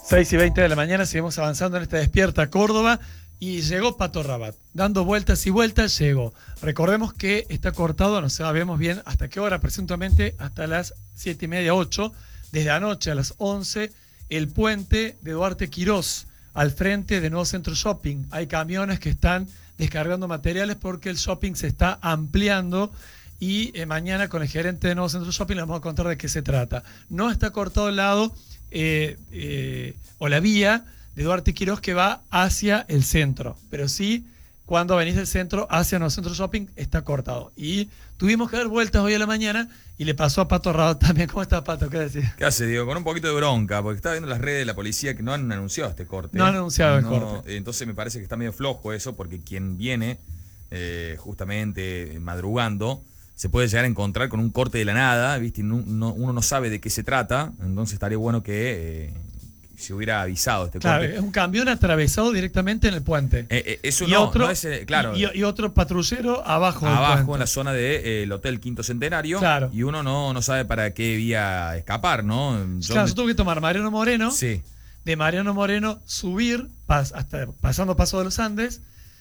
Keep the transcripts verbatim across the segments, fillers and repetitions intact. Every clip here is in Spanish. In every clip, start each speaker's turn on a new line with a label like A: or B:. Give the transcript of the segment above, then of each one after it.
A: seis y veinte de la mañana, seguimos avanzando en esta Despierta Córdoba y llegó Pato Rabat. Dando vueltas y vueltas llegó. Recordemos que está cortado, no sabemos bien hasta qué hora, presuntamente hasta las siete y media, ocho. Desde anoche a las once, el puente de Duarte Quirós, al frente de Nuevo Centro Shopping. Hay camiones que están descargando materiales porque el shopping se está ampliando. Y eh, mañana con el gerente de Nuevo Centro Shopping les vamos a contar de qué se trata. No está cortado el lado eh, eh, o la vía de Duarte Quirós que va hacia el centro, pero sí cuando venís del centro hacia Nuevo Centro Shopping está cortado. Y tuvimos que dar vueltas hoy a la mañana y le pasó a Pato Rabat también. ¿Cómo está, Pato? ¿Qué decís?
B: ¿Qué hace, Diego? Con un poquito de bronca, porque estaba viendo las redes de la policía que no han anunciado este corte.
A: No han anunciado
B: no,
A: el corte.
B: Entonces me parece que está medio flojo eso, porque quien viene eh, justamente madrugando se puede llegar a encontrar con un corte de la nada, ¿viste? No, no, uno no sabe de qué se trata, entonces estaría bueno que... Eh, se hubiera avisado este
A: claro,
B: corte.
A: Es un camión atravesado directamente en el puente.
B: Eh, eh, eso
A: y
B: no,
A: otro,
B: no es, eh, claro.
A: Y, y otro patrullero abajo del
B: Abajo,
A: puente.
B: en la zona del de, eh, Hotel Quinto Centenario.
A: Claro.
B: Y uno no, no sabe para qué vía escapar, ¿no? Yo
A: claro,
B: me...
A: yo tuve que tomar Mariano Moreno.
B: Sí.
A: De Mariano Moreno subir, pas, hasta pasando Paso de los Andes,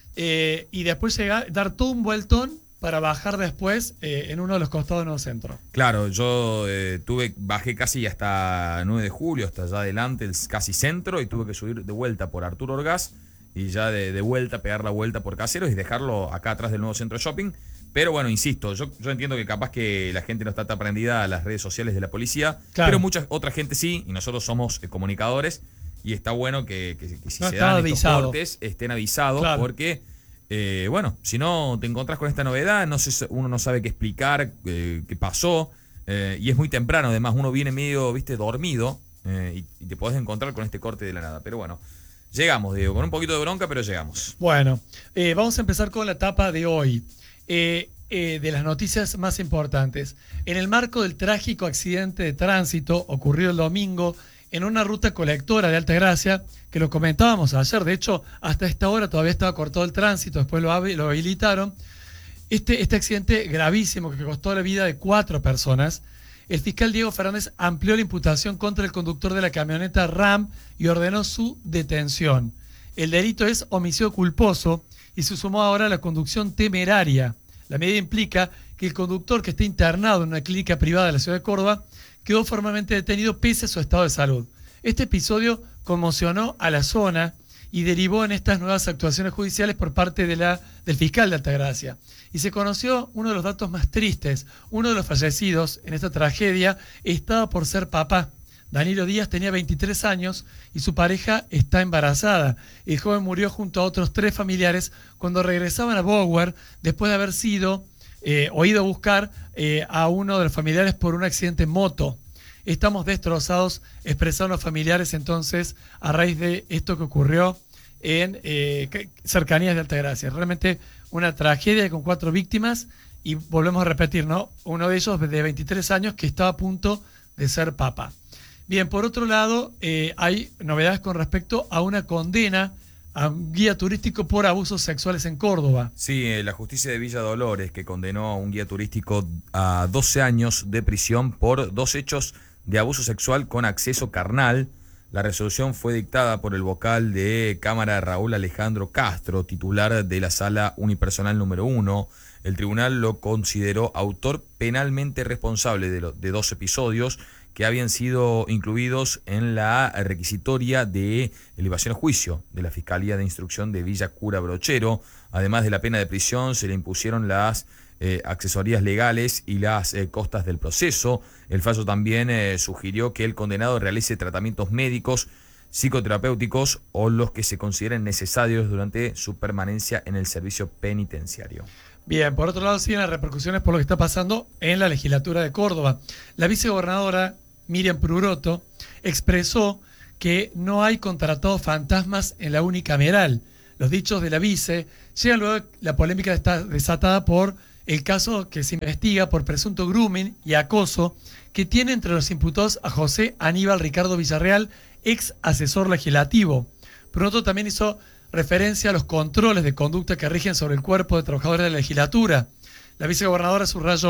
A: eh, y después llegar, dar todo un vueltón para bajar después eh, en uno de los costados de Nuevo Centro.
B: Claro, yo eh, tuve, bajé casi hasta nueve de julio, hasta allá adelante, el casi centro, y tuve que subir de vuelta por Arturo Orgaz, y ya de, de vuelta, pegar la vuelta por Caseros y dejarlo acá atrás del Nuevo Centro Shopping. Pero bueno, insisto, yo, yo entiendo que capaz que la gente no está tan aprendida a las redes sociales de la policía, claro, pero mucha otra gente sí, y nosotros somos eh, comunicadores, y está bueno que, que, que si no se dan estos avisado. cortes, estén avisados, claro, porque... Eh, bueno, si no te encontrás con esta novedad, no sé, uno no sabe qué explicar, eh, qué pasó, eh, y es muy temprano, además uno viene medio, viste, dormido, eh, y, y te podés encontrar con este corte de la nada. Pero bueno, llegamos, Diego, con un poquito de bronca, pero llegamos.
A: Bueno, eh, vamos a empezar con la etapa de hoy, eh, eh, de las noticias más importantes. En el marco del trágico accidente de tránsito ocurrido el domingo en una ruta colectora de Altagracia, que lo comentábamos ayer, de hecho, hasta esta hora todavía estaba cortado el tránsito, después lo, lo habilitaron. Este, este accidente gravísimo que costó la vida de cuatro personas, el fiscal Diego Fernández amplió la imputación contra el conductor de la camioneta RAM y ordenó su detención. El delito es homicidio culposo y se sumó ahora a la conducción temeraria. La medida implica que el conductor, que está internado en una clínica privada de la ciudad de Córdoba, quedó formalmente detenido pese a su estado de salud. Este episodio conmocionó a la zona y derivó en estas nuevas actuaciones judiciales por parte de la, del fiscal de Altagracia. Y se conoció uno de los datos más tristes. Uno de los fallecidos en esta tragedia estaba por ser papá. Danilo Díaz tenía veintitrés años y su pareja está embarazada. El joven murió junto a otros tres familiares cuando regresaban a Bower después de haber sido... Eh, o ido a buscar eh, a uno de los familiares por un accidente en moto. Estamos destrozados, expresaron los familiares entonces a raíz de esto que ocurrió en eh, cercanías de Altagracia. Realmente una tragedia con cuatro víctimas y volvemos a repetir, ¿no? Uno de ellos de veintitrés años que estaba a punto de ser papá. Bien, por otro lado, eh, hay novedades con respecto a una condena a un guía turístico por abusos sexuales en Córdoba.
B: Sí, la justicia de Villa Dolores, que condenó a un guía turístico a doce años de prisión por dos hechos de abuso sexual con acceso carnal. La resolución fue dictada por el vocal de Cámara Raúl Alejandro Castro, titular de la Sala Unipersonal número uno. El tribunal lo consideró autor penalmente responsable de, lo, de dos episodios que habían sido incluidos en la requisitoria de elevación a juicio de la Fiscalía de Instrucción de Villa Cura Brochero. Además de la pena de prisión, se le impusieron las eh, accesorías legales y las eh, costas del proceso. El fallo también eh, sugirió que el condenado realice tratamientos médicos, psicoterapéuticos o los que se consideren necesarios durante su permanencia en el servicio penitenciario.
A: Bien, por otro lado siguen las repercusiones por lo que está pasando en la legislatura de Córdoba. La vicegobernadora Miriam Pruroto expresó que no hay contratados fantasmas en la unicameral. Los dichos de la vice llegan luego de la polémica está desatada por el caso que se investiga por presunto grooming y acoso que tiene entre los imputados a José Aníbal Ricardo Villarreal, ex asesor legislativo. Pruroto también hizo referencia a los controles de conducta que rigen sobre el cuerpo de trabajadores de la legislatura. La vicegobernadora subrayó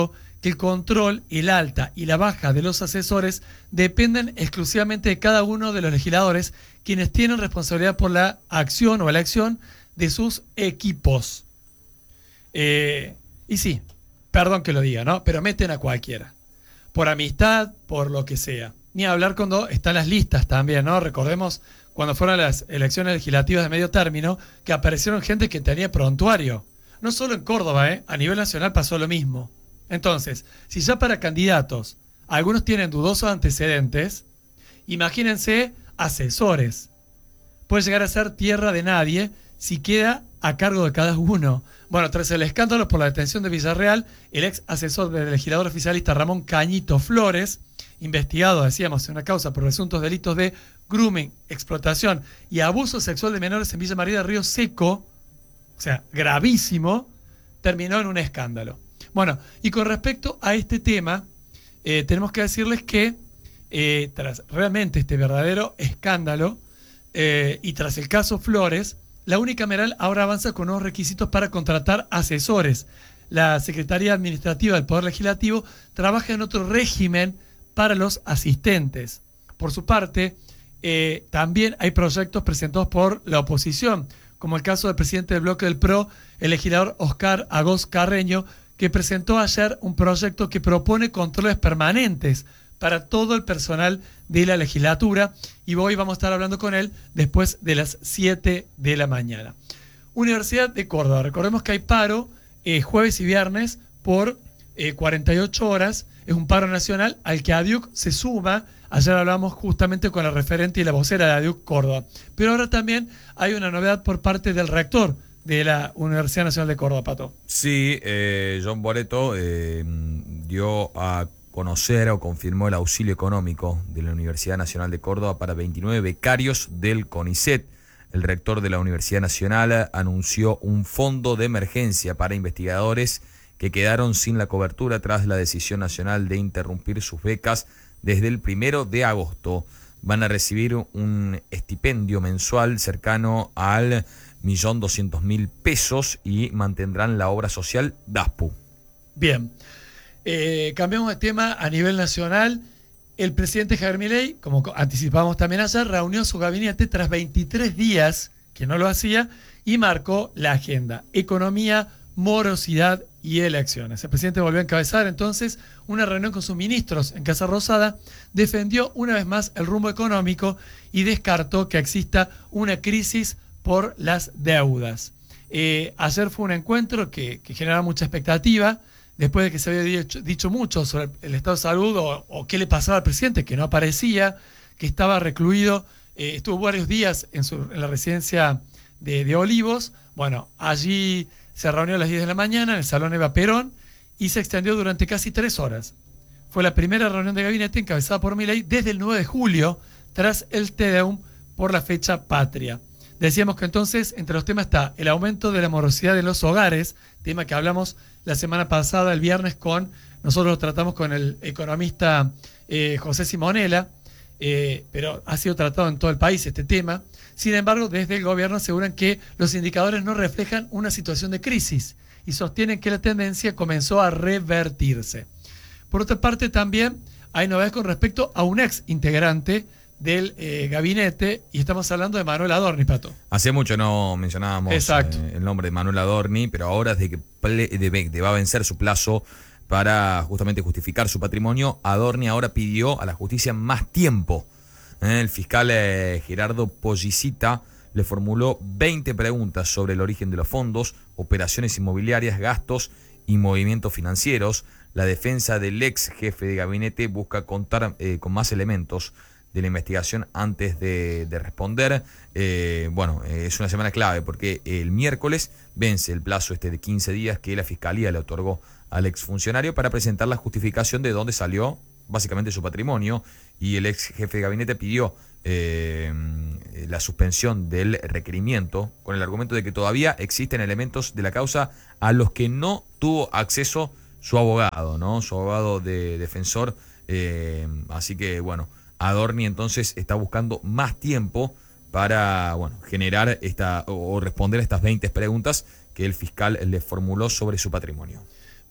A: que el control, el alta y la baja de los asesores dependen exclusivamente de cada uno de los legisladores, quienes tienen responsabilidad por la acción o la acción de sus equipos. Eh, y sí, perdón que lo diga, ¿no? Pero meten a cualquiera. Por amistad, por lo que sea. Ni hablar cuando están las listas también, ¿no? Recordemos cuando fueron las elecciones legislativas de medio término, que aparecieron gente que tenía prontuario. No solo en Córdoba, ¿eh? A nivel nacional pasó lo mismo. Entonces, si ya para candidatos algunos tienen dudosos antecedentes, imagínense asesores. Puede llegar a ser tierra de nadie si queda a cargo de cada uno. Bueno, tras el escándalo por la detención de Villarreal, el ex asesor del legislador oficialista Ramón Cañito Flores, investigado, decíamos, en una causa por presuntos delitos de grooming, explotación y abuso sexual de menores en Villa María de Río Seco, o sea, gravísimo, terminó en un escándalo. Bueno, y con respecto a este tema, eh, tenemos que decirles que eh, tras realmente este verdadero escándalo eh, y tras el caso Flores, la unicameral ahora avanza con nuevos requisitos para contratar asesores. La Secretaría Administrativa del Poder Legislativo trabaja en otro régimen para los asistentes. Por su parte, eh, también hay proyectos presentados por la oposición, como el caso del presidente del bloque del P R O, el legislador Oscar Agos Carreño, que presentó ayer un proyecto que propone controles permanentes para todo el personal de la legislatura, y hoy vamos a estar hablando con él después de las siete de la mañana. Universidad de Córdoba, recordemos que hay paro eh, jueves y viernes por eh, cuarenta y ocho horas, es un paro nacional al que ADIUC se suma. Ayer hablamos justamente con la referente y la vocera de ADIUC Córdoba, pero ahora también hay una novedad por parte del rector de la Universidad Nacional de Córdoba, Pato.
B: Sí, eh, John Boreto eh, dio a conocer o confirmó el auxilio económico de la Universidad Nacional de Córdoba para veintinueve becarios del CONICET. El rector de la Universidad Nacional anunció un fondo de emergencia para investigadores que quedaron sin la cobertura tras la decisión nacional de interrumpir sus becas desde el primero de agosto. Van a recibir un estipendio mensual cercano al millón doscientos mil pesos y mantendrán la obra social D A S P U.
A: Bien, eh, cambiamos de tema a nivel nacional. El presidente Javier Milei, como anticipamos también ayer, reunió su gabinete tras veintitrés días que no lo hacía y marcó la agenda: economía, morosidad y elecciones. El presidente volvió a encabezar entonces una reunión con sus ministros en Casa Rosada, defendió una vez más el rumbo económico y descartó que exista una crisis por las deudas. Eh, ayer fue un encuentro que, que generaba mucha expectativa, después de que se había dicho, dicho mucho sobre el estado de salud o, o qué le pasaba al presidente, que no aparecía, que estaba recluido, eh, estuvo varios días en, su, en la residencia de, de Olivos. Bueno, allí se reunió a las diez de la mañana en el Salón Eva Perón y se extendió durante casi tres horas. Fue la primera reunión de gabinete encabezada por Milei desde el nueve de julio, tras el Te Deum por la fecha patria. Decíamos que entonces entre los temas está el aumento de la morosidad de los hogares, tema que hablamos la semana pasada, el viernes, con nosotros lo tratamos con el economista eh, José Simonella, eh, pero ha sido tratado en todo el país este tema. Sin embargo, desde el gobierno aseguran que los indicadores no reflejan una situación de crisis y sostienen que la tendencia comenzó a revertirse. Por otra parte, también hay novedades con respecto a un ex integrante del eh, gabinete, y estamos hablando de Manuel Adorni, Pato.
B: Hace mucho no mencionábamos eh, el nombre de Manuel Adorni, pero ahora desde que ple- de, de va a vencer su plazo para justamente justificar su patrimonio, Adorni ahora pidió a la justicia más tiempo. Eh, el fiscal eh, Gerardo Pollicita le formuló veinte preguntas sobre el origen de los fondos, operaciones inmobiliarias, gastos y movimientos financieros. La defensa del ex jefe de gabinete busca contar eh, con más elementos de la investigación antes de, de responder. Eh, bueno, eh, es una semana clave porque el miércoles vence el plazo este de quince días que la Fiscalía le otorgó al exfuncionario para presentar la justificación de dónde salió básicamente su patrimonio, y el ex jefe de gabinete pidió eh, la suspensión del requerimiento con el argumento de que todavía existen elementos de la causa a los que no tuvo acceso su abogado, ¿no? Su abogado de defensor. Eh, así que, bueno, Adorni entonces está buscando más tiempo para, bueno, generar esta o responder a estas veinte preguntas que el fiscal le formuló sobre su patrimonio.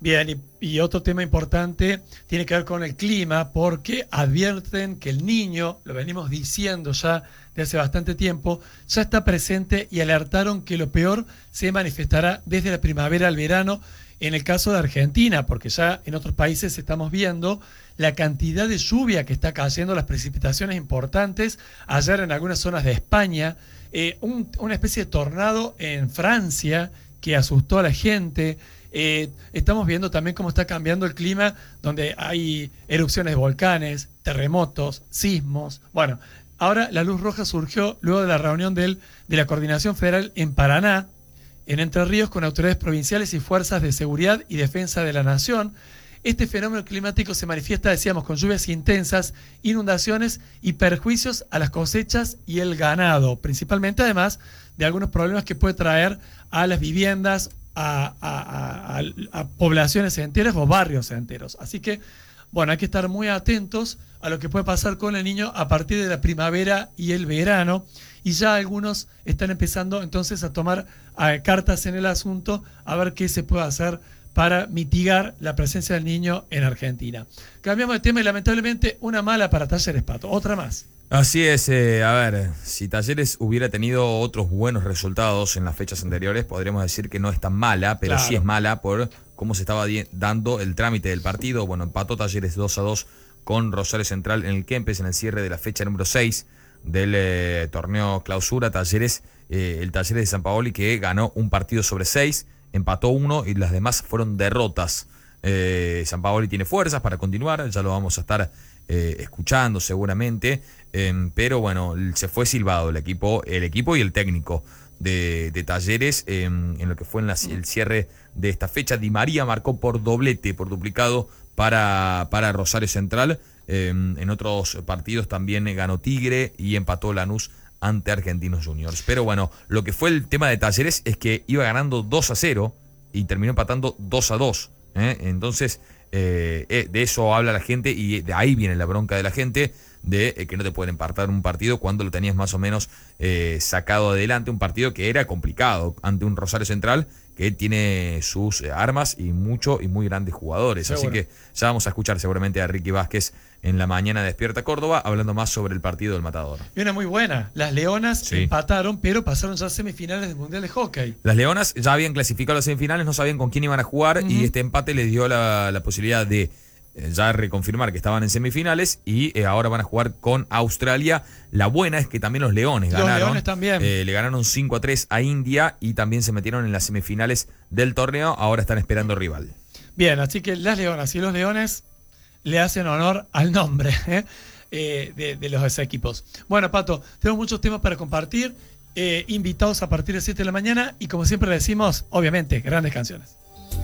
A: Bien, y, y otro tema importante tiene que ver con el clima, porque advierten que el niño, lo venimos diciendo ya de hace bastante tiempo, ya está presente y alertaron que lo peor se manifestará desde la primavera al verano en el caso de Argentina, porque ya en otros países estamos viendo la cantidad de lluvia que está cayendo, las precipitaciones importantes, ayer en algunas zonas de España, eh, un, una especie de tornado en Francia que asustó a la gente. Eh, estamos viendo también cómo está cambiando el clima, donde hay erupciones de volcanes, terremotos, sismos. Bueno, ahora la luz roja surgió luego de la reunión del, de la Coordinación Federal en Paraná, en Entre Ríos, con autoridades provinciales y fuerzas de seguridad y defensa de la nación. Este fenómeno climático se manifiesta, decíamos, con lluvias intensas, inundaciones y perjuicios a las cosechas y el ganado, principalmente además de algunos problemas que puede traer a las viviendas, A, a, a, a poblaciones enteras o barrios enteros. Así que, bueno, hay que estar muy atentos a lo que puede pasar con el niño a partir de la primavera y el verano, y ya algunos están empezando entonces a tomar a, cartas en el asunto, a ver qué se puede hacer para mitigar la presencia del niño en Argentina. Cambiamos de tema y lamentablemente una mala para Talleres, Pato, otra más.
B: Así es, eh, a ver, si Talleres hubiera tenido otros buenos resultados en las fechas anteriores, podríamos decir que no es tan mala, pero claro, sí es mala por cómo se estaba dando el trámite del partido. Bueno, empató Talleres dos a dos con Rosario Central en el Kempes en el cierre de la fecha número seis del eh, torneo clausura. Talleres, eh, el Talleres de San Paoli, que ganó un partido sobre seis, empató uno y las demás fueron derrotas. Eh, San Paoli tiene fuerzas para continuar, ya lo vamos a estar eh, escuchando seguramente, eh, pero bueno, se fue silbado el equipo, el equipo y el técnico de, de Talleres eh, en lo que fue en la, el cierre de esta fecha. Di María marcó por doblete, por duplicado para, para Rosario Central. Eh, en otros partidos también ganó Tigre y empató Lanús ante Argentinos Juniors. Pero bueno, lo que fue el tema de Talleres es que iba ganando dos a cero y terminó empatando dos a dos. ¿Eh? Entonces, eh, eh, de eso habla la gente y de ahí viene la bronca de la gente de eh, que no te pueden empatar un partido cuando lo tenías más o menos eh, sacado adelante, un partido que era complicado ante un Rosario Central que tiene sus eh, armas y mucho y muy grandes jugadores. Seguro. Así que ya vamos a escuchar seguramente a Ricky Vázquez en la mañana de Despierta Córdoba hablando más sobre el partido del Matador.
A: Y una muy buena, las Leonas sí. empataron, pero pasaron ya a semifinales del Mundial de Hockey.
B: Las Leonas ya habían clasificado a las semifinales, no sabían con quién iban a jugar, uh-huh. y este empate les dio la, la posibilidad de eh, ya reconfirmar que estaban en semifinales y eh, ahora van a jugar con Australia. La buena es que también los Leones
A: los
B: ganaron.
A: Los Leones también.
B: Eh, le ganaron cinco a tres a India y también se metieron en las semifinales del torneo, ahora están esperando rival.
A: Bien, así que las Leonas y los Leones le hacen honor al nombre ¿eh? Eh, de, de los equipos. Bueno, Pato, tenemos muchos temas para compartir, eh, invitados a partir de siete de la mañana y como siempre decimos, obviamente, grandes canciones.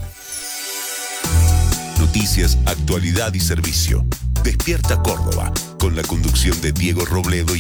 C: Noticias, actualidad y servicio. Despierta Córdoba, con la conducción de Diego Robledo y